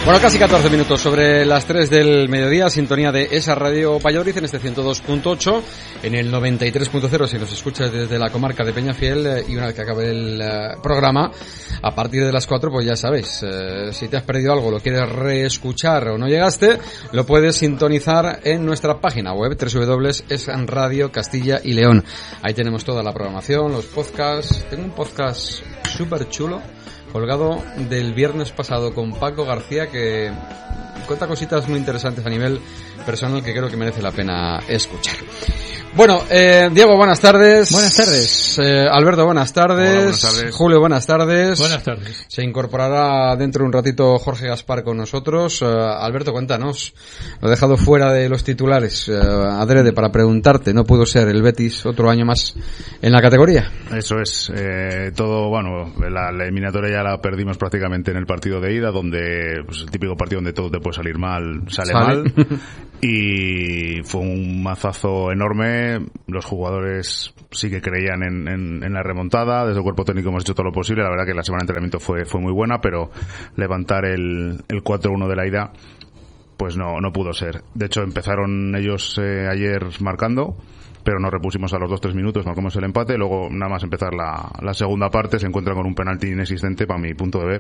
Bueno, casi 14 minutos sobre las 3 del mediodía, sintonía de esa Radio Valladolid en este 102.8, en el 93.0 si nos escuchas desde la comarca de Peñafiel, y una vez que acabe el programa, a partir de las 4, pues ya sabéis, si te has perdido algo, lo quieres reescuchar o no llegaste, lo puedes sintonizar en nuestra página web www.esradio Castilla y León. Ahí tenemos toda la programación, los podcasts. Tengo un podcast súper chulo colgado del viernes pasado con Paco García, que cuenta cositas muy interesantes a nivel personal que creo que merece la pena escuchar. Bueno, Diego, buenas tardes. Buenas tardes. Alberto, buenas tardes. Hola, buenas tardes. Julio, buenas tardes. Buenas tardes. Se incorporará dentro de un ratito Jorge Gaspar con nosotros. Alberto, cuéntanos. Lo he dejado fuera de los titulares, adrede, para preguntarte. ¿No pudo ser el Betis otro año más en la categoría? Eso es. Todo, bueno, la eliminatoria ya la perdimos prácticamente en el partido de ida, donde, pues, el típico partido donde todo te puede salir mal, sale mal. Y fue un mazazo enorme. Los jugadores sí que creían en la remontada. Desde el cuerpo técnico hemos hecho todo lo posible. La verdad que la semana de entrenamiento fue muy buena, pero levantar el 4-1 de la ida, pues no pudo ser. De hecho, empezaron ellos ayer marcando, pero nos repusimos a los 2-3 minutos, marcamos el empate. Luego, nada más empezar la segunda parte, se encuentran con un penalti inexistente para mi punto de ver.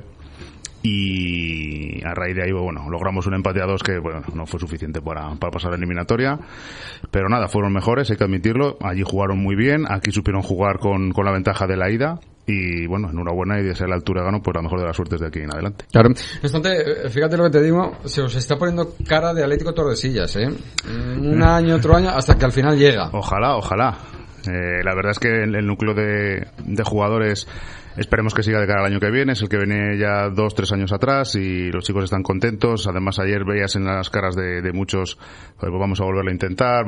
Y a raíz de ahí, bueno, logramos un empate a 2 que, bueno, no fue suficiente para pasar la eliminatoria, pero nada, fueron mejores, hay que admitirlo. Allí jugaron muy bien, aquí supieron jugar con la ventaja de la ida. Y bueno, enhorabuena, y de ser la altura gano, pues la mejor de las suertes de aquí en adelante. Claro. No obstante, fíjate lo que te digo, se os está poniendo cara de Atlético Tordesillas, un año, otro año, hasta que al final llega. Ojalá. La verdad es que el núcleo de jugadores, esperemos que siga de cara al año que viene. Es el que viene ya 2-3 años atrás, y los chicos están contentos. Además, ayer veías en las caras de muchos, pues vamos a volverlo a intentar,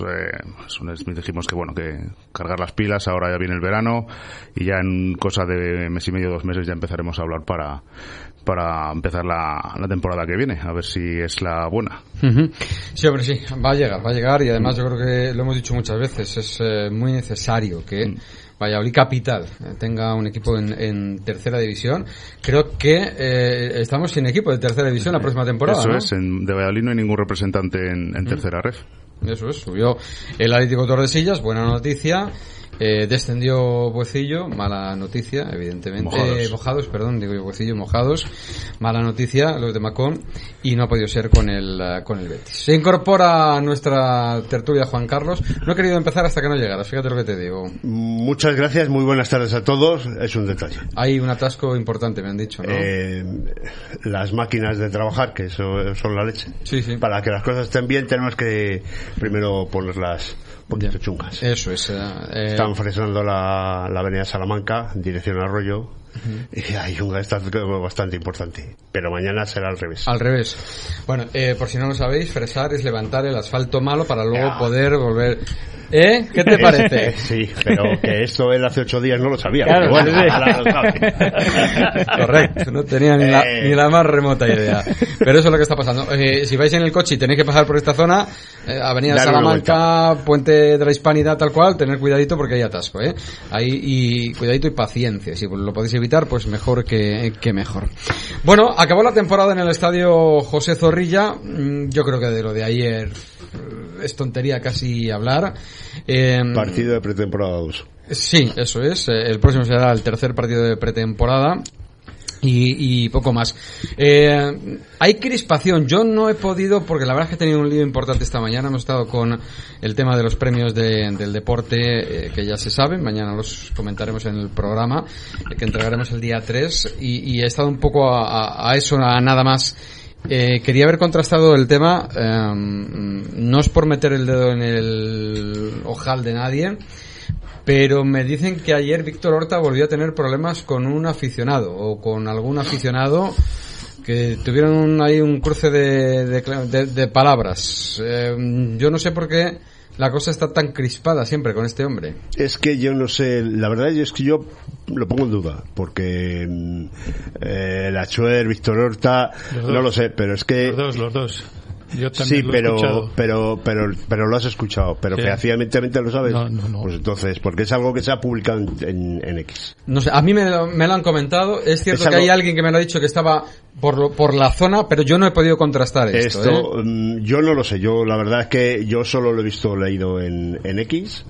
dijimos que bueno, que cargar las pilas. Ahora ya viene el verano, y ya en cosa de mes y medio, 2 meses, ya empezaremos a hablar para empezar la temporada que viene, a ver si es la buena. Sí, hombre, sí, va a llegar, y además yo creo que lo hemos dicho muchas veces, es muy necesario que Valladolid Capital tenga un equipo en tercera división. Creo que estamos sin equipo de tercera división la próxima temporada. Eso, ¿no? Es, de Valladolid no hay ningún representante en tercera ref. Eso es, subió el Atlético Tordesillas, buena noticia. Descendió Buecillo, mala noticia, evidentemente. Mojados, Mojados, mala noticia, los de Macón, y no ha podido ser con el Betis. Se incorpora a nuestra tertulia Juan Carlos. No he querido empezar hasta que no llegaras, fíjate lo que te digo. Muchas gracias, muy buenas tardes a todos. Es un detalle. Hay un atasco importante, me han dicho, ¿no? Las máquinas de trabajar, que eso son la leche. Sí. Para que las cosas estén bien, tenemos que primero ponerlas un poquito chungas. Eso es. Están fresando la avenida Salamanca en dirección a Arroyo, y hay un gasto bastante importante, pero mañana será al revés. Bueno, por si no lo sabéis, fresar es levantar el asfalto malo para luego poder volver. ¿Qué te parece? Sí, pero que esto él hace 8 días no lo sabía. Claro, bueno, sí. ahora lo sabe. Correcto, no tenía ni la más remota idea. Pero eso es lo que está pasando. Si vais en el coche y tenéis que pasar por esta zona, avenida Dale Salamanca, Puente de la Hispanidad, tal cual, tener cuidadito porque hay atasco, ahí, y cuidadito y paciencia. Si lo podéis evitar, pues mejor que mejor. Bueno, acabó la temporada en el estadio José Zorrilla. Yo creo que de lo de ayer es tontería casi hablar. Partido de pretemporada 2. Sí, eso es. El próximo será el tercer partido de pretemporada. Y poco más. Hay crispación. Yo no he podido, porque la verdad es que he tenido un lío importante esta mañana. Hemos estado con el tema de los premios del deporte, que ya se saben. Mañana los comentaremos en el programa, que entregaremos el día 3. Y he estado un poco a eso, a nada más. Quería haber contrastado el tema. No es por meter el dedo en el ojal de nadie, pero me dicen que ayer Víctor Horta volvió a tener problemas con un aficionado, o con algún aficionado, que tuvieron ahí un cruce de palabras. Yo no sé por qué la cosa está tan crispada siempre con este hombre. Es que yo no sé, la verdad es que yo lo pongo en duda, porque Lachuer, Víctor Horta, no lo sé, pero es que los dos Yo también sí, lo he escuchado. pero lo has escuchado, pero Sí. fehacientemente lo sabes. No. Pues entonces, porque es algo que se ha publicado en X. No sé, a mí me lo han comentado. Es cierto que hay alguien que me lo ha dicho que estaba por la zona, pero yo no he podido contrastar esto. Yo no lo sé. Yo la verdad es que yo solo lo he leído en X.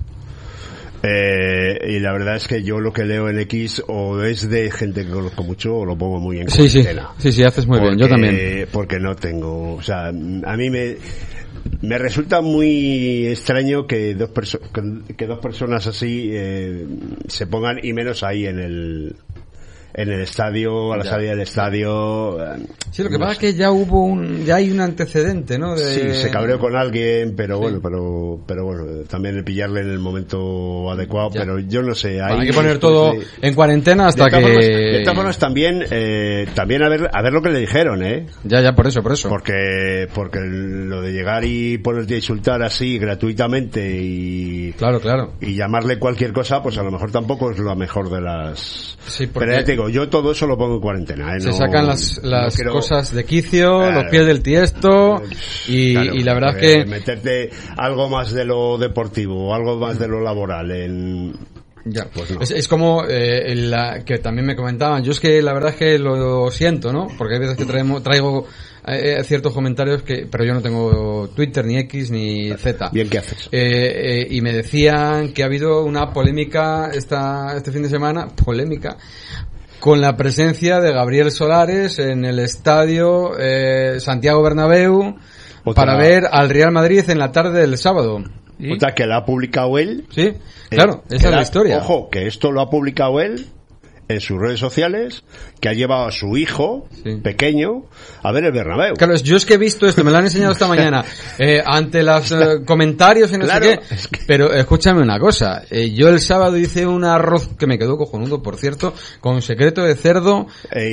Y la verdad es que yo lo que leo en X o es de gente que conozco mucho o lo pongo muy en cuarentena. Sí, haces muy bien, yo también. Porque no tengo, o sea, a mí me resulta muy extraño que dos personas así se pongan, y menos ahí en el estadio, a la salida del estadio. Sí, lo que pasa es que ya hay un antecedente, ¿no? Sí, se cabreó con alguien, pero bueno, pero bueno, también el pillarle en el momento adecuado, pero yo no sé. Hay que poner todo en cuarentena hasta de todas formas también a ver lo que le dijeron, Ya, por eso. Porque lo de llegar y ponerte a insultar así gratuitamente y claro y llamarle cualquier cosa, pues a lo mejor tampoco es lo mejor de las. Sí, porque pero ya te digo, yo todo eso lo pongo en cuarentena. Se sacan las cosas de quicio, los pies del tiesto y la verdad es que meterte algo más de lo deportivo, algo más de lo laboral Ya, pues no. Es como que también me comentaban. Yo es que la verdad es que lo siento, ¿no? Porque hay veces que traigo ciertos comentarios pero yo no tengo Twitter, ni X, ni Z. Bien, ¿qué haces? Y me decían que ha habido una polémica este fin de semana, con la presencia de Gabriel Solares en el estadio Santiago Bernabéu para ver al Real Madrid en la tarde del sábado. O sea, que la ha publicado él. Sí, claro, esa es la historia. Ojo, que esto lo ha publicado él en sus redes sociales, que ha llevado a su hijo pequeño a ver el Bernabéu. Claro, yo es que he visto esto, me lo han enseñado esta mañana, ante los comentarios y no sé qué. Pero escúchame una cosa, yo el sábado hice un arroz que me quedó cojonudo, por cierto, con secreto de cerdo,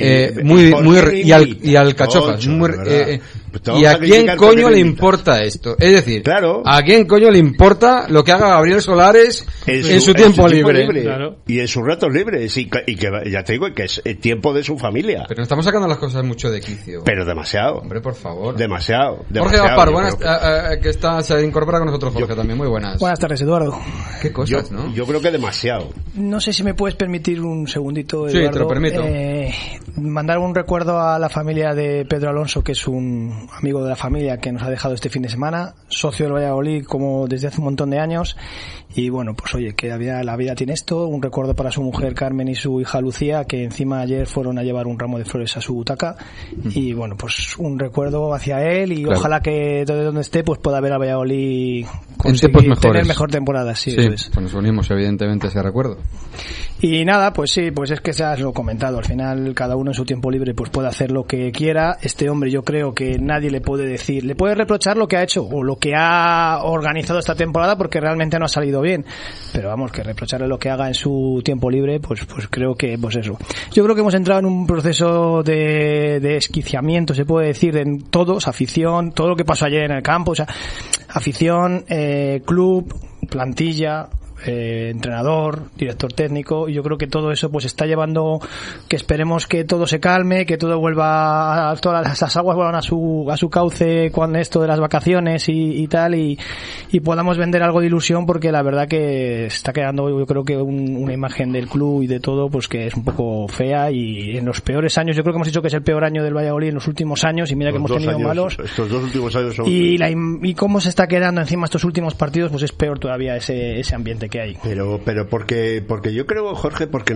y alcachofas. ¿Y a quién coño le importa esto? Es decir, ¿a quién coño le importa lo que haga Gabriel Solares en su tiempo libre? Claro. Y en sus ratos libres, y que ya te digo que es el tiempo de su familia. Pero no estamos sacando las cosas mucho de quicio. Pero demasiado. Hombre, por favor. Demasiado. Jorge Gaspar, buenas, que se incorpora con nosotros Jorge también, muy buenas. Buenas tardes, Eduardo. Qué cosas, ¿no? Yo creo que demasiado. No sé si me puedes permitir un segundito, Eduardo. Sí, te lo permito. Mandar un recuerdo a la familia de Pedro Alonso, que es un amigo de la familia que nos ha dejado este fin de semana, socio del Valladolid como desde hace un montón de años, y bueno, pues oye, que la vida tiene esto, un recuerdo para su mujer Carmen y su hija Lucía, que encima ayer fueron a llevar un ramo de flores a su butaca, y bueno, pues un recuerdo hacia él, y ojalá que desde donde esté pues pueda ver a Valladolid conseguir tener mejor temporada. Sí, eso es. Pues nos unimos evidentemente a ese recuerdo. Y nada, pues sí, pues es que se has lo comentado, al final cada uno en su tiempo libre pues puede hacer lo que quiera. Este hombre, yo creo que nadie le puede reprochar lo que ha hecho o lo que ha organizado esta temporada, porque realmente no ha salido bien, pero vamos, que reprocharle lo que haga en su tiempo libre, pues creo que pues eso. Yo creo que hemos entrado en un proceso de esquiciamiento, se puede decir, en todos, afición, todo lo que pasó ayer en el campo, o sea, afición, club, plantilla, entrenador, director técnico, y yo creo que todo eso pues está llevando que esperemos que todo se calme, que todo vuelva, todas las aguas vuelvan a su cauce con esto de las vacaciones y tal, y podamos vender algo de ilusión, porque la verdad que está quedando, yo creo que una imagen del club y de todo pues que es un poco fea, y en los peores años, yo creo que hemos dicho que es el peor año del Valladolid en los últimos años, y mira que hemos tenido malos, estos 2 últimos años son y cómo se está quedando encima estos últimos partidos, pues es peor todavía ese ambiente que hay. Pero porque yo creo, Jorge, porque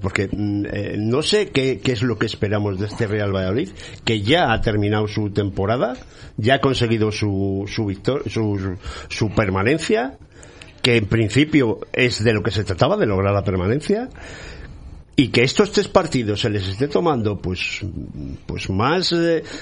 no sé qué es lo que esperamos de este Real Valladolid, que ya ha terminado su temporada, ya ha conseguido su permanencia, que en principio es de lo que se trataba, de lograr la permanencia, y que estos 3 partidos se les esté tomando pues más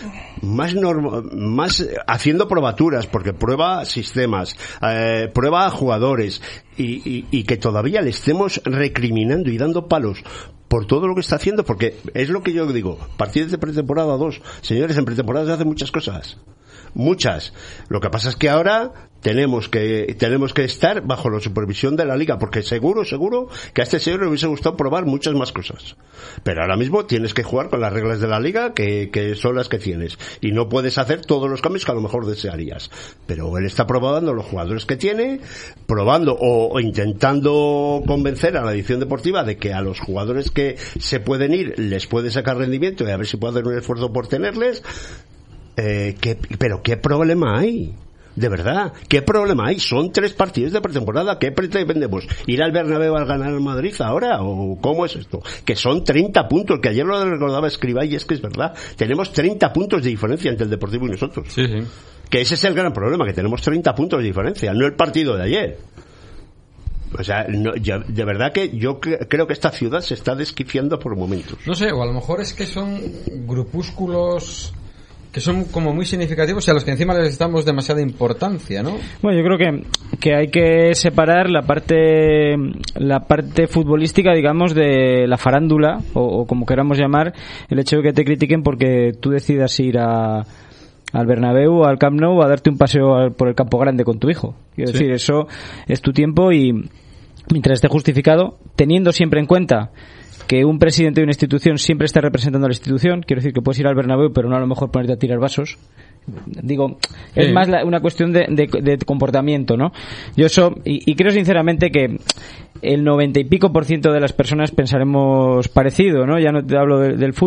haciendo probaturas, porque prueba sistemas, prueba a jugadores, y que todavía le estemos recriminando y dando palos por todo lo que está haciendo, porque es lo que yo digo, partidos de pretemporada 2, señores, en pretemporada se hacen muchas cosas. muchas. Lo que pasa es que ahora tenemos que estar bajo la supervisión de la liga, porque seguro que a este señor le hubiese gustado probar muchas más cosas, pero ahora mismo tienes que jugar con las reglas de la liga que son las que tienes, y no puedes hacer todos los cambios que a lo mejor desearías, pero él está probando los jugadores que tiene, probando o intentando convencer a la edición deportiva de que a los jugadores que se pueden ir les puede sacar rendimiento y a ver si puede hacer un esfuerzo por tenerles. Pero ¿qué problema hay? De verdad, ¿qué problema hay? Son 3 partidos de pretemporada. ¿Qué pretendemos? ¿Ir al Bernabéu a ganar al Madrid ahora? ¿O cómo es esto? Que son 30 puntos, que ayer lo recordaba Escribá, y es que es verdad. Tenemos 30 puntos de diferencia entre el Deportivo y nosotros. Sí. Que ese es el gran problema, que tenemos 30 puntos de diferencia, no el partido de ayer. O sea, de verdad que yo creo que esta ciudad se está desquiciando por momentos. No sé, o a lo mejor es que son grupúsculos que son como muy significativos y a los que encima les damos demasiada importancia, ¿no? Bueno, yo creo que hay que separar la parte futbolística, digamos, de la farándula, o como queramos llamar, el hecho de que te critiquen porque tú decidas ir al Bernabéu, al Camp Nou, a darte un paseo por el Campo Grande con tu hijo. Quiero decir, eso es tu tiempo, y mientras esté justificado, teniendo siempre en cuenta que un presidente de una institución siempre está representando a la institución. Quiero decir que puedes ir al Bernabéu, pero no a lo mejor ponerte a tirar vasos. Digo, es más una cuestión de comportamiento, ¿no? Yo eso, y creo sinceramente que el 90 y pico % de las personas pensaremos parecido, ¿no? Ya no te hablo del fútbol.